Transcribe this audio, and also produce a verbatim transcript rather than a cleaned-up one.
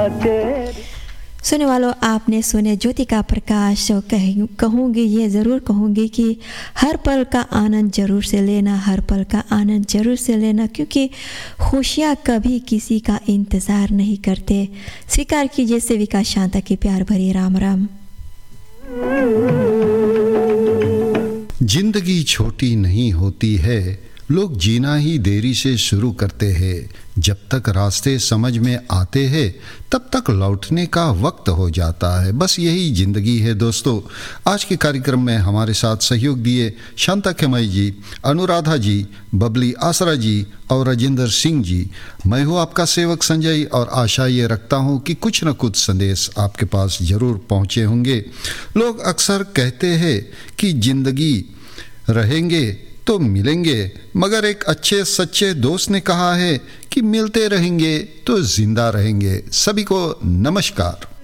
सुनने वालों, आपने सुने ज्योति का प्रकाश। और कह कहूँगी ये ज़रूर कहूँगी कि हर पल का आनंद ज़रूर से लेना, हर पल का आनंद ज़रूर से लेना, क्योंकि खुशियाँ कभी किसी का इंतज़ार नहीं करते। स्वीकार कीजिए सेविका शांता की प्यार भरी राम राम। जिंदगी छोटी नहीं होती है, लोग जीना ही देरी से शुरू करते हैं। जब तक रास्ते समझ में आते हैं तब तक लौटने का वक्त हो जाता है। बस यही जिंदगी है दोस्तों। आज के कार्यक्रम में हमारे साथ सहयोग दिए शांता खेमई जी, अनुराधा जी, बबली आसरा जी और राजेंद्र सिंह जी। मैं हूँ आपका सेवक संजय और आशा ये रखता हूँ कि कुछ न कुछ संदेश आपके पास जरूर पहुँचे होंगे। लोग अक्सर कहते हैं कि जिंदगी रहेंगे तो मिलेंगे, मगर एक अच्छे सच्चे दोस्त ने कहा है कि मिलते रहेंगे तो जिंदा रहेंगे। सभी को नमस्कार।